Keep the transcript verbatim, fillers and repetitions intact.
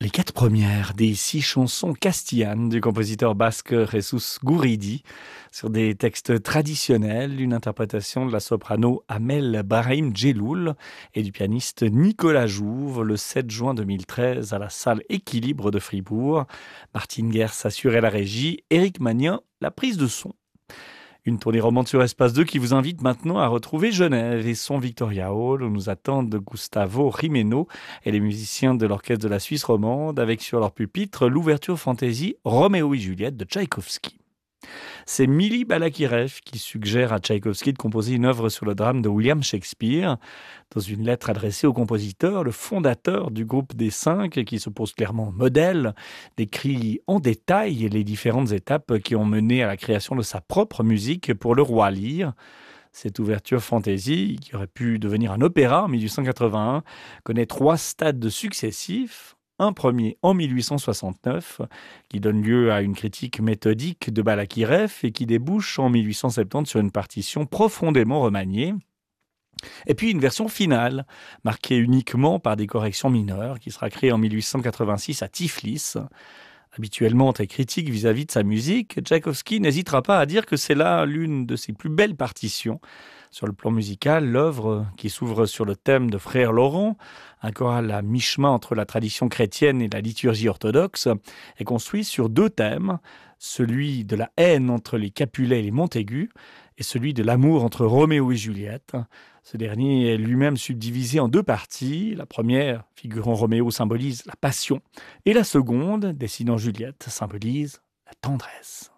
Les quatre premières des six chansons castillanes du compositeur basque Jesús Guridi, sur des textes traditionnels, une interprétation de la soprano Amel Brahim Djeloul et du pianiste Nicolas Jouve le sept juin deux mille treize à la salle Équilibre de Fribourg. Martine Gers assurait la régie, Éric Magnin la prise de son. Une tournée romande sur Espace deux qui vous invite maintenant à retrouver Genève et son Victoria Hall où nous attendent Gustavo Jimeno et les musiciens de l'orchestre de la Suisse romande avec sur leur pupitre l'ouverture fantaisie Roméo et Juliette de Tchaïkovski. C'est Mili Balakirev qui suggère à Tchaïkovski de composer une œuvre sur le drame de William Shakespeare. Dans une lettre adressée au compositeur, le fondateur du groupe des Cinq, qui se pose clairement modèle, décrit en détail les différentes étapes qui ont mené à la création de sa propre musique pour le roi Lear. Cette ouverture fantaisie, qui aurait pu devenir un opéra en mille huit cent quatre-vingt-un, connaît trois stades successifs. Un premier en mille huit cent soixante-neuf, qui donne lieu à une critique méthodique de Balakirev et qui débouche en mille huit cent soixante-dix sur une partition profondément remaniée. Et puis une version finale, marquée uniquement par des corrections mineures, qui sera créée en mille huit cent quatre-vingt-six à Tiflis. Habituellement très critique vis-à-vis de sa musique, Tchaïkovski n'hésitera pas à dire que c'est là l'une de ses plus belles partitions. Sur le plan musical, l'œuvre, qui s'ouvre sur le thème de Frère Laurent, un choral à mi-chemin entre la tradition chrétienne et la liturgie orthodoxe, est construit sur deux thèmes, celui de la haine entre les Capulets et les Montaigu, et celui de l'amour entre Roméo et Juliette. Ce dernier est lui-même subdivisé en deux parties. La première, figurant Roméo, symbolise la passion, et la seconde, dessinant Juliette, symbolise la tendresse.